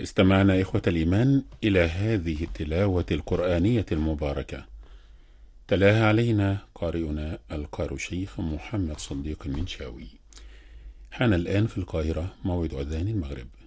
استمعنا إخوة الإيمان إلى هذه التلاوة القرآنية المباركة، تلاها علينا قارئنا القارئ الشيخ محمد صديق المنشاوي. حان الآن في القاهرة موعد أذان المغرب.